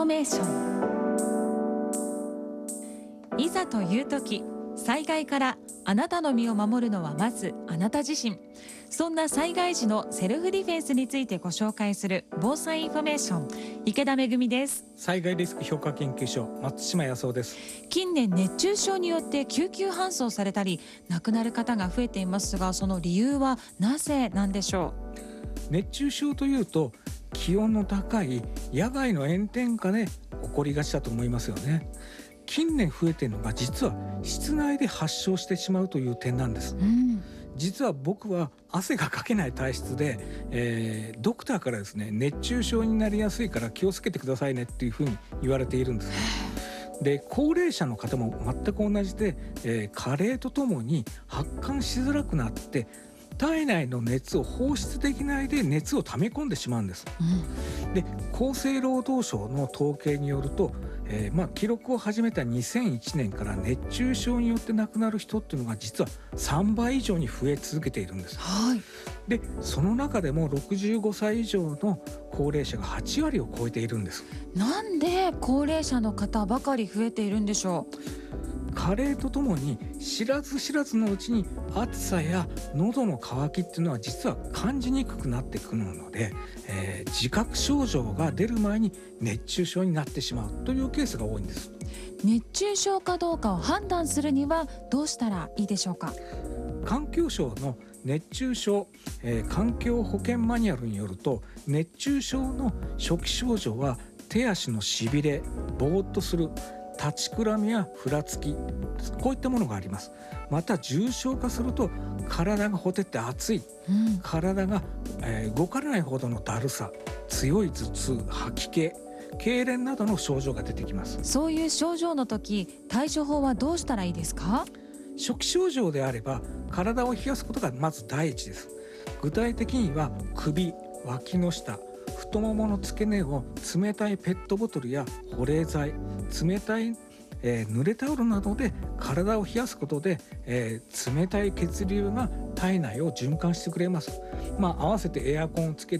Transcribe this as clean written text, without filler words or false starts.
ォメーション。いざという時、災害からあなたの身を守るのはまずあなた自身。そんな災害時のセルフディフェンスについてご紹介する防災インフォメーション、池田めぐみです。 災害リスク評価研究所、松島康夫です。 近年熱中症によって救急搬送されたり亡くなる方が増えていますが、その理由はなぜなんでしょう。熱中症というと気温の高い野外の炎天下で起こりがちだと思いますよね。近年増えているのが実は室内で発症してしまうという点なんです。実は僕は汗がかけない体質で、ドクターからですね、熱中症になりやすいから気をつけてくださいねっていうふうに言われているんですね。で、高齢者の方も全く同じで、加齢とともに発汗しづらくなって体内の熱を放出できないで熱を溜め込んでしまうんです。で、厚生労働省の統計によると、記録を始めた2001年から熱中症によって亡くなる人っていうのが実は3倍以上に増え続けているんです。で、その中でも65歳以上の高齢者が8割を超えているんです。 なんで高齢者の方ばかり増えているんでしょう。 加齢とともに知らず知らずのうちに暑さや喉の渇きっていうのは実は感じにくくなってくるので、自覚症状が出る前に熱中症になってしまうというケースが多いんです。 熱中症かどうかを判断するにはどうしたらいいでしょうか。 環境省の熱中症、環境保険マニュアルによると、熱中症の初期症状は手足のしびれ、ぼーっとする、立ちくらみやふらつき、こういったものがあります。また重症化すると体がほてって熱い、体が、動かないほどのだるさ、強い頭痛、吐き気、痙攣などの症状が出てきます。 そういう症状の時、対処法はどうしたらいいですか。 初期症状であれば体を冷やすことがまず第一です。具体的には首、脇の下、太ももの付け根を冷たいペットボトルや保冷剤、冷たい、濡れタオルなどで体を冷やすことで、冷たい血流が体内を循環してくれます。合わせてエアコンをつけ